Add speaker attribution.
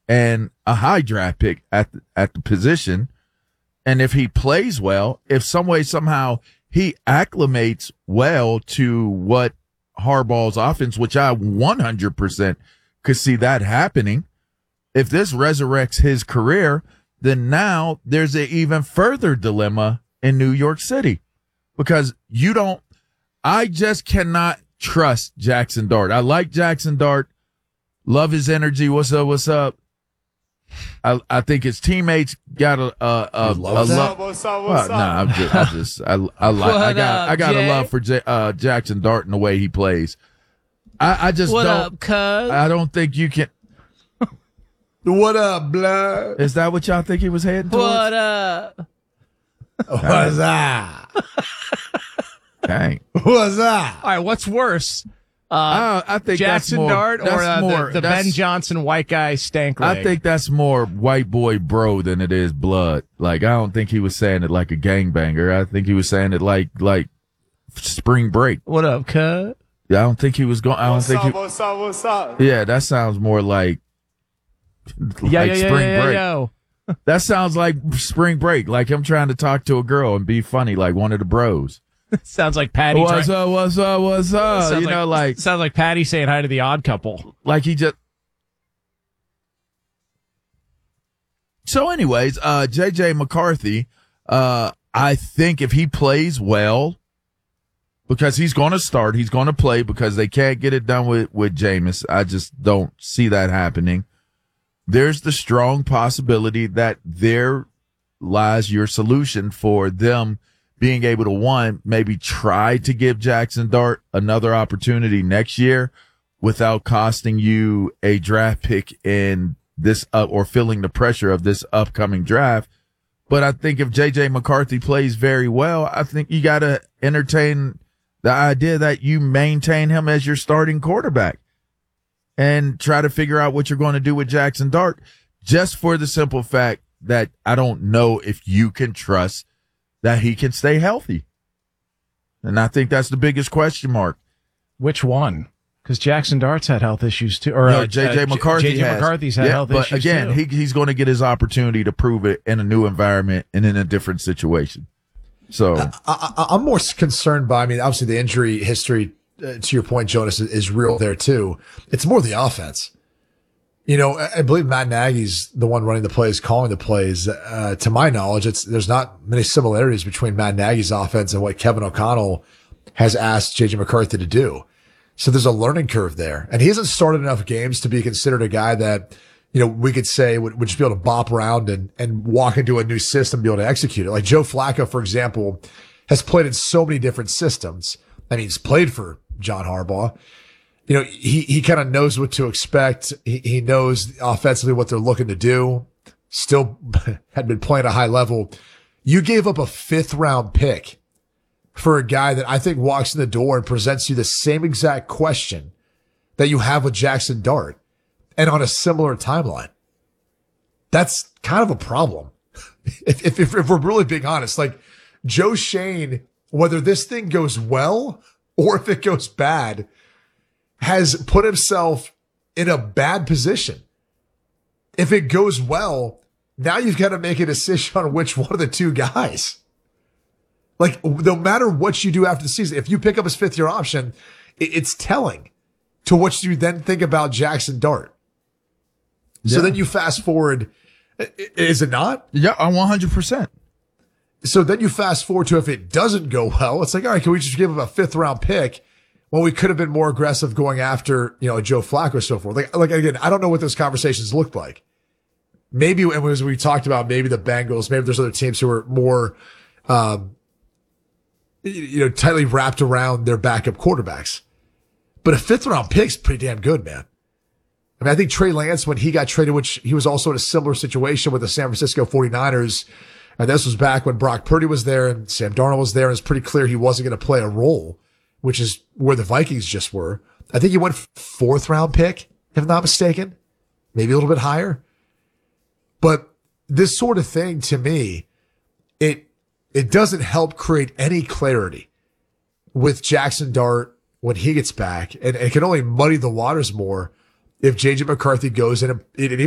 Speaker 1: and a high draft pick at the position. And if he plays well, if some way, somehow he acclimates well to what Harbaugh's offense, which I 100% could see that happening. If this resurrects his career, then now there's an even further dilemma in New York City because I just cannot trust Jackson Dart. I like Jackson Dart. Love his energy. What's up? What's up? I think his teammates got a love.
Speaker 2: What's up?
Speaker 1: Nah, I got a love for Jackson Dart and the way he plays. I just
Speaker 3: what
Speaker 1: don't.
Speaker 3: Up, cuz?
Speaker 1: I don't think you can.
Speaker 4: What up, blood?
Speaker 1: Is that what y'all think he was heading towards?
Speaker 3: What up?
Speaker 4: What's up?
Speaker 1: Dang.
Speaker 4: What's up?
Speaker 3: All right, what's worse?
Speaker 1: I think
Speaker 3: Jackson Dart or the Ben Johnson white guy stank leg?
Speaker 1: I think that's more white boy bro than it is blood. Like, I don't think he was saying it like a gangbanger. I think he was saying it like spring break.
Speaker 3: What up, cuz?
Speaker 1: Yeah, I don't think he was going.
Speaker 2: What's up?
Speaker 1: Yeah, that sounds more like spring break.
Speaker 3: Yo.
Speaker 1: That sounds like spring break. Like him trying to talk to a girl and be funny, like one of the bros.
Speaker 3: Sounds like Patty.
Speaker 1: What's up?
Speaker 3: Sounds
Speaker 1: You know, like
Speaker 3: sounds like Patty saying hi to the Odd Couple.
Speaker 1: like he just. So, anyways, JJ McCarthy, I think if he plays well, because he's going to start, he's going to play because they can't get it done with Jameis. I just don't see that happening. There's the strong possibility that there lies your solution for them being able to, one, maybe try to give Jackson Dart another opportunity next year without costing you a draft pick in this or feeling the pressure of this upcoming draft. But I think if JJ McCarthy plays very well, I think you got to entertain the idea that you maintain him as your starting quarterback and try to figure out what you're going to do with Jackson Dart, just for the simple fact that I don't know if you can trust that he can stay healthy. And I think that's the biggest question mark.
Speaker 3: Which one? Because Jackson Dart's had health issues too. Or
Speaker 1: no, JJ McCarthy
Speaker 3: JJ McCarthy's had health issues
Speaker 1: but again,
Speaker 3: too.
Speaker 1: he's going to get his opportunity to prove it in a new environment and in a different situation. So
Speaker 4: I'm more concerned by, obviously the injury history, to your point, Jonas, is real there too. It's more the offense. I believe Matt Nagy's the one running the plays, calling the plays. To my knowledge, there's not many similarities between Matt Nagy's offense and what Kevin O'Connell has asked JJ McCarthy to do. So there's a learning curve there. And he hasn't started enough games to be considered a guy that, we could say would just be able to bop around and walk into a new system and be able to execute it. Like Joe Flacco, for example, has played in so many different systems. He's played for John Harbaugh. He kind of knows what to expect. He knows offensively what they're looking to do. Still had been playing at a high level. You gave up a 5th round pick for a guy that I think walks in the door and presents you the same exact question that you have with Jackson Dart and on a similar timeline. That's kind of a problem. If we're really being honest, like Joe Schoen, whether this thing goes well or if it goes bad, has put himself in a bad position. If it goes well, now you've got to make a decision on which one of the two guys. Like, no matter what you do after the season, if you pick up his 5th year option, it's telling to what you then think about Jackson Dart. Yeah. So then you fast forward. Is it not?
Speaker 1: Yeah, 100%.
Speaker 4: So then you fast forward to if it doesn't go well, it's like, all right, can we just give him a 5th round pick? Well, we could have been more aggressive going after, a Joe Flacco or so forth. Like again, I don't know what those conversations looked like. Maybe, and as we talked about, maybe the Bengals, maybe there's other teams who are more, tightly wrapped around their backup quarterbacks. But a 5th round pick's pretty damn good, man. I think Trey Lance, when he got traded, which he was also in a similar situation with the San Francisco 49ers, and this was back when Brock Purdy was there and Sam Darnold was there, and it's pretty clear he wasn't going to play a role, which is where the Vikings just were. I think he went 4th round pick, if I'm not mistaken, maybe a little bit higher. But this sort of thing, to me, it doesn't help create any clarity with Jackson Dart when he gets back, and it can only muddy the waters more if JJ McCarthy goes in and